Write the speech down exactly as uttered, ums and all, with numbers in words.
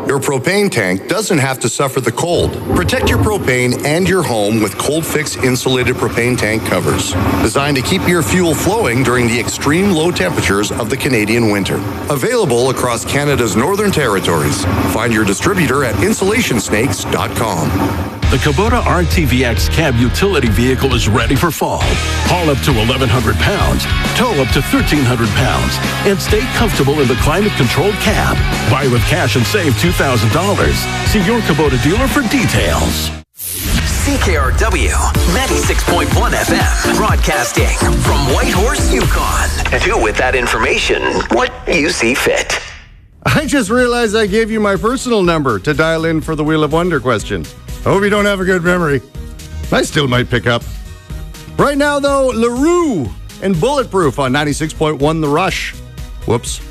Your propane tank doesn't have to suffer the cold. Protect your propane and your home with Cold Fix insulated propane tank covers, designed to keep your fuel flowing during the extreme low temperatures of the Canadian winter. Available across Canada's northern territories. Find your distributor at insulation snakes dot com. The Kubota R T V X cab utility vehicle is ready for fall. Haul up to eleven hundred pounds, tow up to thirteen hundred pounds, and stay comfortable in the climate-controlled cab. Buy with cash and save two thousand dollars. See your Kubota dealer for details. C K R W ninety-six point one F M, broadcasting from Whitehorse, Yukon. Do with that information what you see fit. I just realized I gave you my personal number to dial in for the Wheel of Wonder question. I hope you don't have a good memory. I still might pick up. Right now, though, LaRue and Bulletproof on ninety-six point one The Rush. Whoops.